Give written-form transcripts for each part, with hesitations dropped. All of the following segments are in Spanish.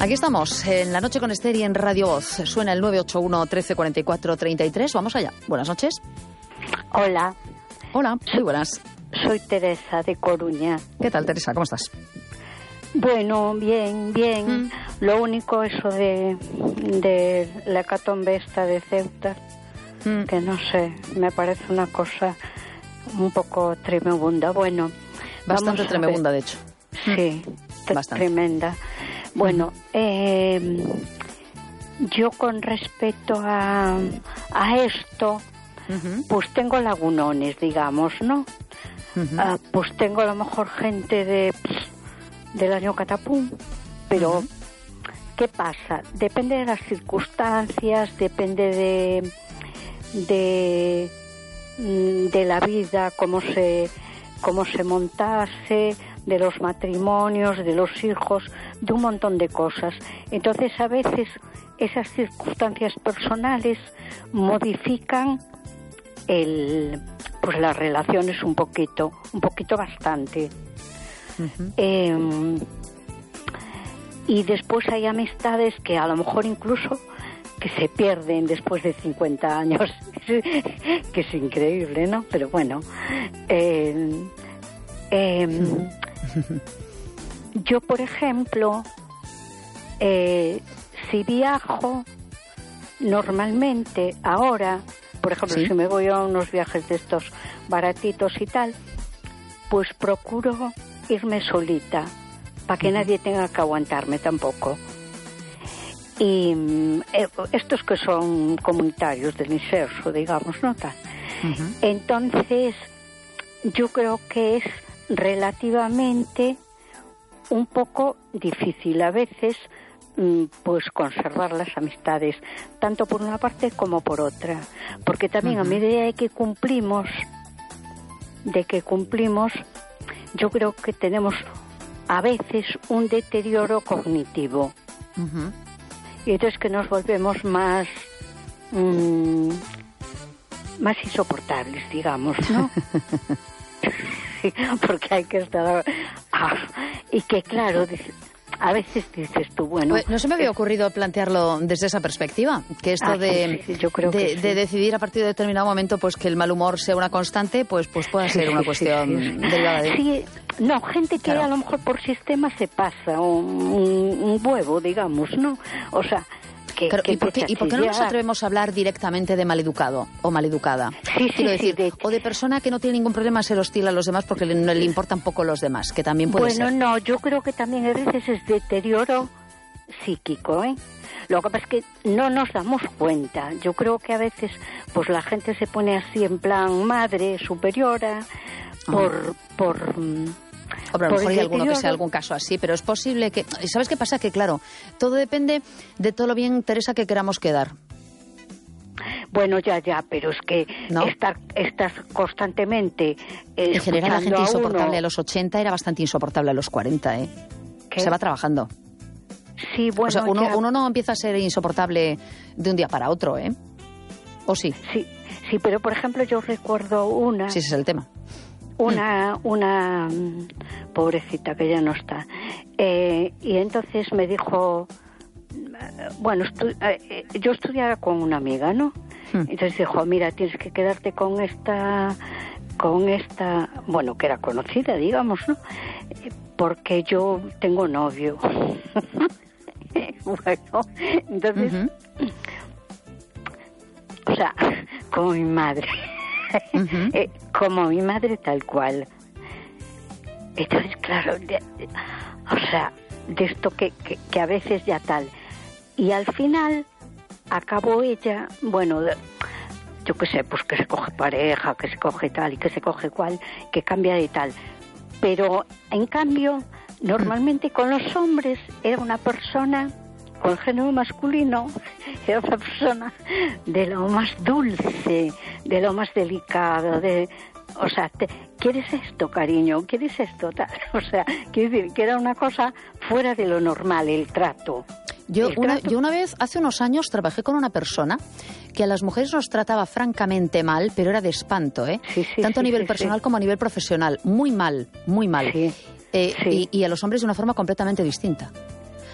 Aquí estamos, en La Noche con Esther y en Radio Voz. Suena el 981 1344 33. Vamos allá. Buenas noches. Hola. Hola, muy buenas. Soy Teresa de Coruña. ¿Qué tal, Teresa? ¿Cómo estás? Bueno, bien. Lo único eso de la hecatombe esta de Ceuta, que no sé, me parece una cosa un poco tremenda. Bueno, bastante tremenda, de hecho. Sí, bastante tremenda. Bueno, yo con respecto a esto, pues tengo lagunones, digamos, ¿no? Pues tengo a lo mejor gente del año catapum, pero ¿qué pasa? Depende de las circunstancias, depende de la vida, cómo se montase, de los matrimonios, de los hijos, de un montón de cosas. Entonces, a veces esas circunstancias personales modifican pues las relaciones un poquito bastante. Y después hay amistades que a lo mejor incluso que se pierden después de 50 años, que es increíble, ¿no? Pero bueno, yo, por ejemplo, si viajo, normalmente ahora, por ejemplo, si me voy a unos viajes de estos baratitos y tal, pues procuro irme solita, para que nadie tenga que aguantarme tampoco. Y estos que son comunitarios del inserso, digamos, ¿no? Tal. Entonces, yo creo que es relativamente un poco difícil a veces pues conservar las amistades, tanto por una parte como por otra, porque también a medida de que cumplimos, yo creo que tenemos a veces un deterioro cognitivo, y entonces que nos volvemos más insoportables, digamos, ¿no? Porque hay que estar y que claro, a veces dices tú, bueno, pues no se me había ocurrido plantearlo desde esa perspectiva, que esto yo creo que de decidir a partir de determinado momento pues que el mal humor sea una constante, pues pueda ser una cuestión derivada de... Sí, no, gente que a lo mejor por sistema se pasa un huevo, digamos, ¿no? O sea, claro, ¿y por qué no nos atrevemos a hablar directamente de maleducado o maleducada? Quiero decir, o de persona que no tiene ningún problema a ser hostil a los demás porque no le importan poco los demás, que también puede ser. Bueno, no, yo creo que también a veces es deterioro psíquico, ¿eh? Lo que pasa es que no nos damos cuenta. Yo creo que a veces pues la gente se pone así en plan madre superiora por Hombre, a lo mejor hay alguno que sea algún caso así, pero es posible que... ¿Sabes qué pasa? Que claro, todo depende de todo lo bien, Teresa, que queramos quedar. Bueno, ya, pero es que ¿no? estás constantemente en general la gente insoportable a los 80 era bastante insoportable a los 40, ¿eh? ¿Qué? Se va trabajando. Sí, bueno, o sea, uno no empieza a ser insoportable de un día para otro, ¿eh? ¿O sí? Sí, pero por ejemplo yo recuerdo una... Sí, ese es el tema. Una pobrecita que ya no está, y entonces me dijo, bueno, yo estudiaba con una amiga, ¿no? Entonces dijo, mira, tienes que quedarte con esta, bueno, que era conocida, digamos, ¿no? Porque yo tengo novio. Bueno, entonces, o sea, como mi madre. Como mi madre tal cual. Entonces, claro, o sea, de esto que a veces ya tal. Y al final acabó ella, bueno, yo qué sé, pues que se coge pareja, que se coge tal y que se coge cual, que cambia de tal. Pero, en cambio, normalmente con los hombres era una persona... Con el género masculino era una persona de lo más dulce, de lo más delicado, o sea, ¿quieres esto, cariño? ¿Quieres esto? Tal? O sea, quiero decir que era una cosa fuera de lo normal, el trato. Yo una vez, hace unos años, trabajé con una persona que a las mujeres nos trataba francamente mal, pero era de espanto, ¿eh? Tanto a nivel personal como a nivel profesional. Muy mal, muy mal. Y a los hombres de una forma completamente distinta.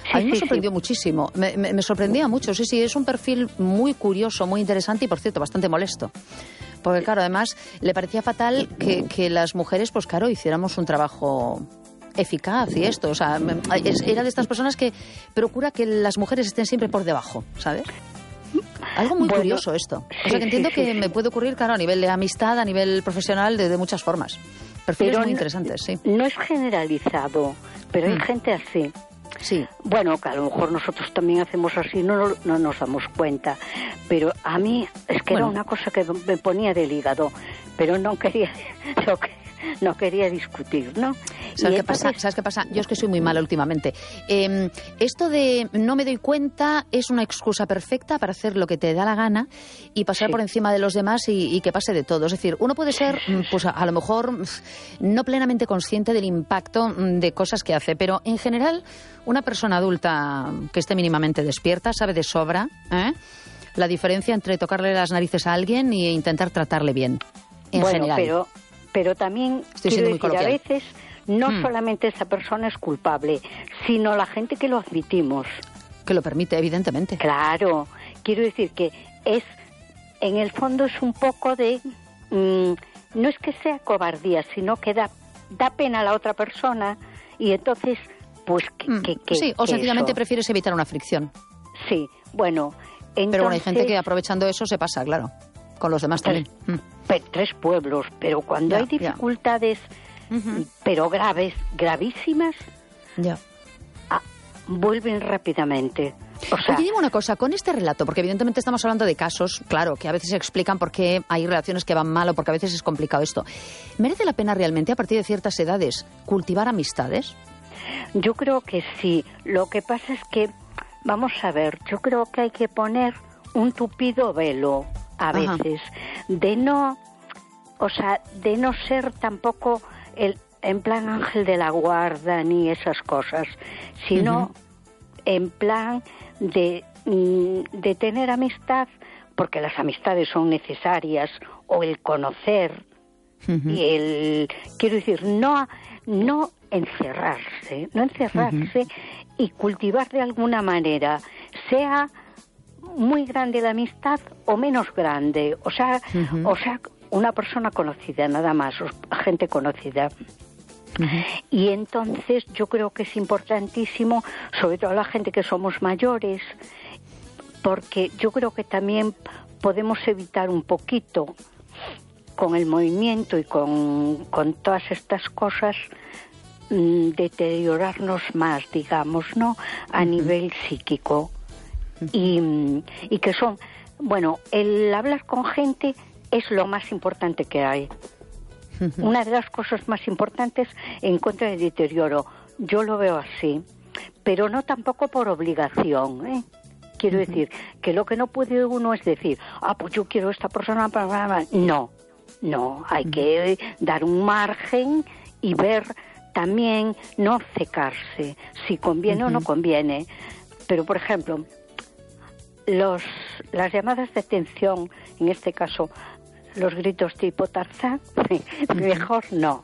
A mí me sorprendió muchísimo, me sorprendía mucho, sí, es un perfil muy curioso, muy interesante y, por cierto, bastante molesto. Porque, claro, además, le parecía fatal que las mujeres, pues claro, hiciéramos un trabajo eficaz y esto. O sea, era de estas personas que procura que las mujeres estén siempre por debajo, ¿sabes? Algo muy curioso esto. O sea, que entiendo que me puede ocurrir, claro, a nivel de amistad, a nivel profesional, de muchas formas. Perfiles muy interesantes, sí. No es generalizado, pero hay gente así. Sí. Bueno, que a lo mejor nosotros también hacemos así, no nos damos cuenta. Pero a mí es que era una cosa que me ponía del hígado, pero no quería discutir, ¿no? ¿Sabes qué pasa? Yo es que soy muy mala últimamente. Esto de no me doy cuenta es una excusa perfecta para hacer lo que te da la gana y pasar por encima de los demás y que pase de todo. Es decir, uno puede ser, pues a lo mejor, no plenamente consciente del impacto de cosas que hace, pero en general, una persona adulta que esté mínimamente despierta sabe de sobra la diferencia entre tocarle las narices a alguien e intentar tratarle bien, en general. Pero también quiero decir, a veces no solamente esa persona es culpable, sino la gente que lo admitimos. Que lo permite, evidentemente. Claro, quiero decir que en el fondo es un poco de, no es que sea cobardía, sino que da pena a la otra persona y entonces, pues, sí, o sencillamente prefieres evitar una fricción. Sí, bueno, entonces... Pero bueno, hay gente que aprovechando eso se pasa, claro, con los demás también. 3 pueblos, pero cuando hay dificultades, pero gravísimas, vuelven rápidamente. O sea, oye, dime una cosa, con este relato, porque evidentemente estamos hablando de casos, claro, que a veces se explican por qué hay relaciones que van mal o porque a veces es complicado esto. ¿Merece la pena realmente, a partir de ciertas edades, cultivar amistades? Yo creo que sí. Lo que pasa es que, vamos a ver, yo creo que hay que poner un tupido velo a veces, de no ser tampoco en plan ángel de la guarda ni esas cosas, sino en plan de tener amistad, porque las amistades son necesarias, o el conocer, y quiero decir, no encerrarse y cultivar de alguna manera, sea muy grande la amistad o menos grande, o sea, una persona conocida nada más, gente conocida. Y entonces yo creo que es importantísimo, sobre todo la gente que somos mayores, porque yo creo que también podemos evitar un poquito con el movimiento y con todas estas cosas deteriorarnos más, digamos, ¿no? A nivel psíquico. Y que son, bueno, el hablar con gente es lo más importante que hay. Una de las cosas más importantes en contra del deterioro. Yo lo veo así, pero no tampoco por obligación, ¿eh? Quiero decir que lo que no puede uno es decir, pues yo quiero esta persona para... No, hay que dar un margen y ver también, no obcecarse, si conviene o no conviene. Pero, por ejemplo, las llamadas de atención, en este caso, los gritos tipo Tarzán, mejor no.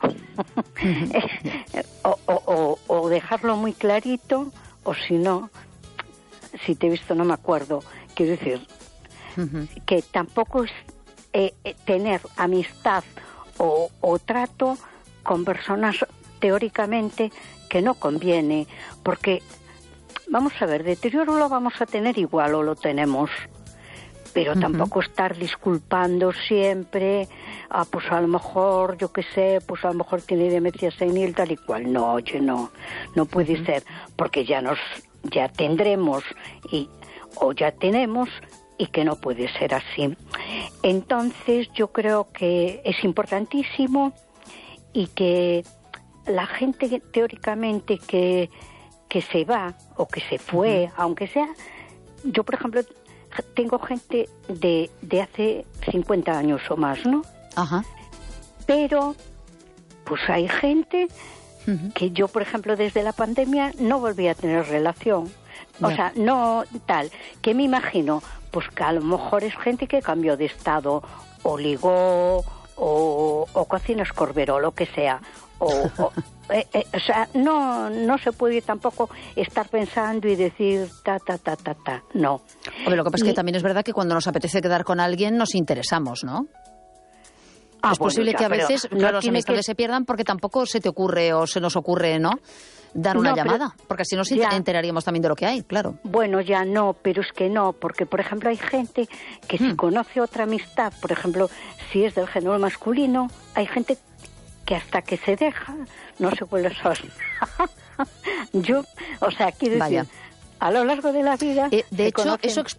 o dejarlo muy clarito, o si no, si te he visto no me acuerdo. Quiero decir que tampoco es tener amistad o trato con personas teóricamente que no conviene, porque vamos a ver, deterioro lo vamos a tener igual o lo tenemos, pero tampoco estar disculpando siempre, pues a lo mejor, yo qué sé, pues a lo mejor tiene demencia senil tal y cual. No, oye, no puede ser, porque ya tendremos o ya tenemos, y que no puede ser así. Entonces yo creo que es importantísimo, y que la gente teóricamente que se va o que se fue, aunque sea, yo por ejemplo tengo gente de hace 50 años o más, ¿no? Pero pues hay gente que yo por ejemplo desde la pandemia no volví a tener relación. O sea, no tal, que me imagino, pues que a lo mejor es gente que cambió de estado, o ligó, o cocina escorbero, lo que sea, o sea, no se puede tampoco estar pensando y decir ta, no. Hombre, lo que pasa es que también es verdad que cuando nos apetece quedar con alguien nos interesamos, ¿no? Es posible que a veces, claro, las amistades se pierdan porque tampoco se te ocurre o se nos ocurre, ¿no?, dar una llamada, porque así nos enteraríamos también de lo que hay, claro. Bueno, ya no, pero es que no, porque por ejemplo hay gente que si conoce otra amistad, por ejemplo, si es del género masculino, hay gente que hasta que se deja no se vuelve sola. Yo, o sea, quiero decir, a lo largo de la vida... de hecho, eso